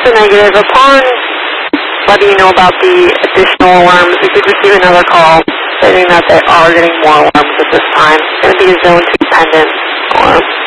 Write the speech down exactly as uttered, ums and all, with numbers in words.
a negative. Upon letting you know about the additional alarms, we did receive another call stating that they are getting more alarms at this time. It's going to be a zone two dependent alarm.